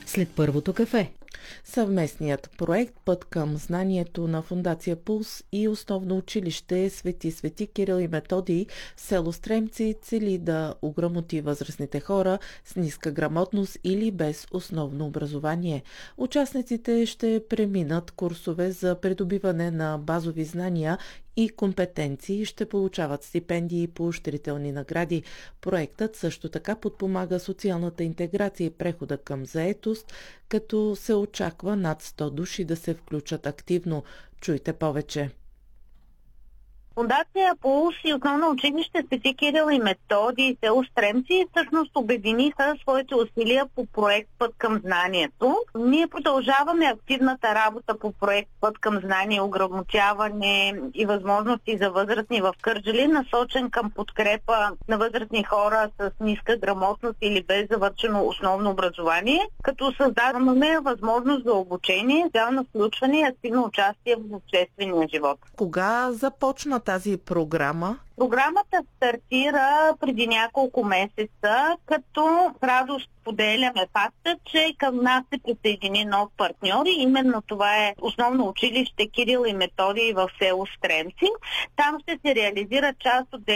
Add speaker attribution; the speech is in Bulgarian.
Speaker 1: след първото кафе.
Speaker 2: Съвместният проект "Път към знанието" на Фондация Пулс и Основно училище Свети Кирил и Методий в село Стремци цели да ограмоти възрастните хора с ниска грамотност или без основно образование. Участниците ще преминат курсове за придобиване на базови знания и компетенции, ще получават стипендии и поощрителни награди. Проектът също така подпомага социалната интеграция и прехода към заетост, като се очаква над 100 души да се включат активно. Чуйте повече.
Speaker 3: Фондация Пулс и Основно училище Свети Кирил и Методий село Стремци всъщност обединиха своите усилия по проект "Път към знанието". Ние продължаваме активната работа по проект "Път към знание", ограмотяване и възможности за възрастни в Кърджали, насочен към подкрепа на възрастни хора с ниска грамотност или без завършено основно образование, като създаваме възможност за обучение, социално включване и активно участие в обществения живот.
Speaker 2: Кога започна тази програма?
Speaker 3: Програмата стартира преди няколко месеца, като с радост поделяме факта, че към нас се присъедини нов партньор и именно това е Основно училище Кирил и Методий в село Стремци. Там ще се реализира част от